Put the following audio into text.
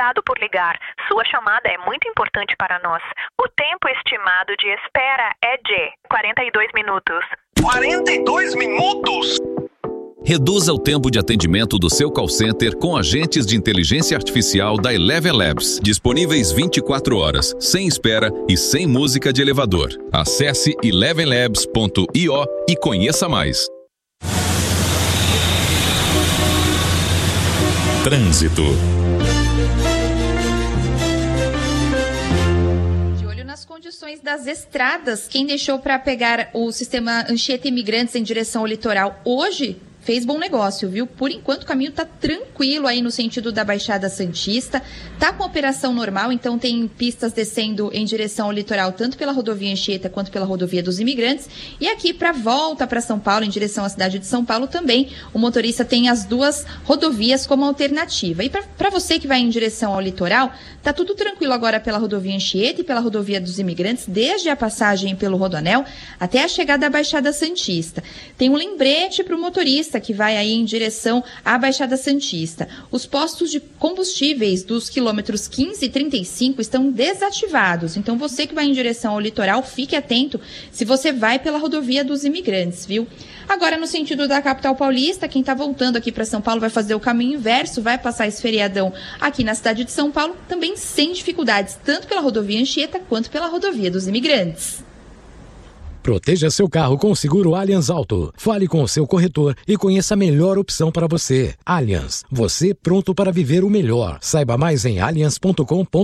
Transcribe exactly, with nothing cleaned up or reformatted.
Obrigado por ligar. Sua chamada é muito importante para nós. O tempo estimado de espera é de quarenta e dois minutos. quarenta e dois minutos? Reduza o tempo de atendimento do seu call center com agentes de inteligência artificial da Eleven Labs, disponíveis vinte e quatro horas, sem espera e sem música de elevador. Acesse eleven labs ponto io e conheça mais. Trânsito. De olho nas condições das estradas, quem deixou para pegar o sistema Anchieta Imigrantes em direção ao litoral hoje fez bom negócio, viu? Por enquanto o caminho tá tranquilo aí no sentido da Baixada Santista, tá com operação normal, então tem pistas descendo em direção ao litoral, tanto pela rodovia Anchieta quanto pela rodovia dos Imigrantes, e aqui para volta para São Paulo, em direção à cidade de São Paulo também, o motorista tem as duas rodovias como alternativa. E para você que vai em direção ao litoral, tá tudo tranquilo agora pela rodovia Anchieta e pela rodovia dos Imigrantes, desde a passagem pelo Rodoanel até a chegada à Baixada Santista. Tem um lembrete para o motorista que vai aí em direção à Baixada Santista. Os postos de combustíveis dos quilômetros quinze e trinta e cinco estão desativados. Então, você que vai em direção ao litoral, fique atento se você vai pela rodovia dos Imigrantes, viu? Agora, no sentido da capital paulista, quem está voltando aqui para São Paulo vai fazer o caminho inverso, vai passar esse feriadão aqui na cidade de São Paulo, também sem dificuldades, tanto pela rodovia Anchieta quanto pela rodovia dos Imigrantes. Proteja seu carro com o seguro Allianz Auto. Fale com o seu corretor e conheça a melhor opção para você. Allianz, você pronto para viver o melhor. Saiba mais em allianz ponto com ponto br.